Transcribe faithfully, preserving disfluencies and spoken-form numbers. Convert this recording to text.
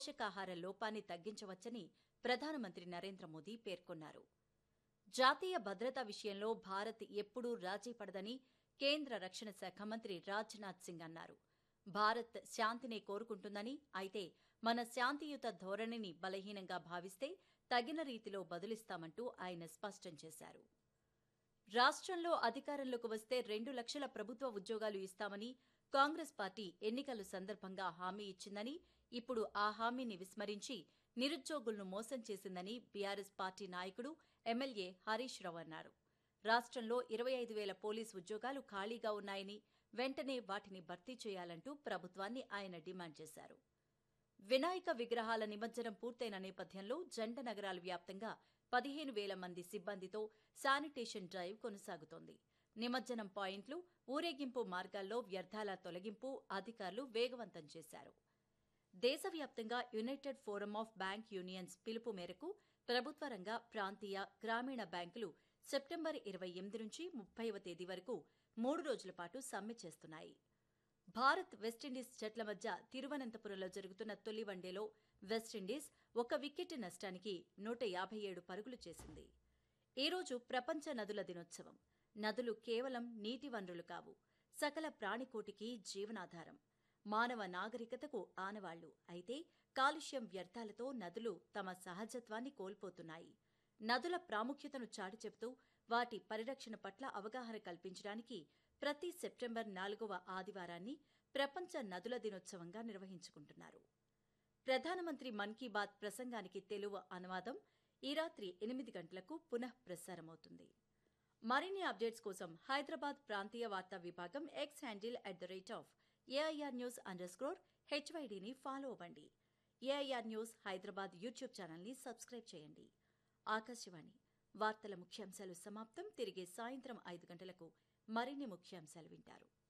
పోషకాహార లోపాన్ని తగ్గించవచ్చని ప్రధానమంత్రి నరేంద్ర మోదీ పేర్కొన్నారు. జాతీయ భద్రతా విషయంలో భారత్ ఎప్పుడూ రాజీ పడదని కేంద్ర రక్షణ శాఖ మంత్రి రాజ్నాథ్ సింగ్ అన్నారు. భారత్ శాంతినే కోరుకుంటుందని, అయితే మన శాంతియుత ధోరణిని బలహీనంగా భావిస్తే తగిన రీతిలో బదులిస్తామంటూ ఆయన స్పష్టం చేశారు. రాష్ట్రంలో అధికారంలోకి వస్తే రెండు లక్షల ప్రభుత్వ ఉద్యోగాలు ఇస్తామని కాంగ్రెస్ పార్టీ ఎన్నికల సందర్భంగా హామీ ఇచ్చిందని, ఇప్పుడు ఆ హామీని విస్మరించి నిరుద్యోగులను మోసం చేసిందని బీఆర్ఎస్ పార్టీ నాయకుడు ఎమ్మెల్యే హరీష్ రావు అన్నారు. రాష్ట్రంలో ఇరవై ఐదు వేల పోలీసు ఉద్యోగాలు ఖాళీగా ఉన్నాయని, వెంటనే వాటిని భర్తీ చేయాలంటూ ప్రభుత్వాన్ని ఆయన డిమాండ్ చేశారు. వినాయక విగ్రహాల నిమజ్జనం పూర్తయిన నేపథ్యంలో జంట నగరాల వ్యాప్తంగా పదిహేను వేల మంది సిబ్బందితో శానిటేషన్ డ్రైవ్ కొనసాగుతోంది. నిమజ్జనం పాయింట్లు, ఊరేగింపు మార్గాల్లో వ్యర్థాల తొలగింపు అధికారులు వేగవంతం చేశారు. దేశవ్యాప్తంగా United forum of bank unions పిలుపు మేరకు ప్రభుత్వ రంగ, ప్రాంతీయ, గ్రామీణ బ్యాంకులు సెప్టెంబర్ ఇరవై ఎనిమిది నుంచి ముప్పైవ తేదీ వరకు మూడు రోజుల పాటు సమ్మె చేస్తున్నాయి. భారత్ వెస్టిండీస్ జట్ల మధ్య తిరువనంతపురంలో జరుగుతున్న తొలి వన్డేలో వెస్టిండీస్ ఒక వికెట్ నష్టానికి నూట యాభై ఏడు పరుగులు చేసింది. ఈ రోజు ప్రపంచ నదుల దినోత్సవం. నదులు కేవలం నీటి వనరులు కావు, సకల ప్రాణికోటికి జీవనాధారం, మానవ నాగరికతకు ఆనవాళ్లు. అయితే కాలుష్యం, వ్యర్థాలతో నదులు తమ సహజత్వాన్ని కోల్పోతున్నాయి. నదుల ప్రాముఖ్యతను చాటి చెబుతూ వాటి పరిరక్షణ పట్ల అవగాహన కల్పించడానికి ప్రతి సెప్టెంబర్ నాలుగవ ఆదివారాన్ని ప్రపంచ నదుల దినోత్సవంగా నిర్వహించుకుంటున్నారు. ప్రధానమంత్రి మన్ కీ బాత్ ప్రసంగానికి తెలుగు అనువాదం ఈ రాత్రి ఎనిమిది గంటలకు పునః ప్రసారమవుతుంది. మరిన్ని అప్డేట్స్ కోసం హైదరాబాద్ ప్రాంతీయ వార్తా విభాగం X handle at the rate of AIR news under score హెచ్వైడీని follow అవ్వండి. ఏఐఆర్ న్యూస్ హైదరాబాద్ యూట్యూబ్ ఛానల్ని సబ్స్క్రైబ్ చేయండి. ఆకాశవాణి వార్తల ముఖ్యాంశాలు సమాప్తం. తిరిగి సాయంత్రం ఐదు గంటలకు మరిన్ని ముఖ్యాంశాలు వింటారు.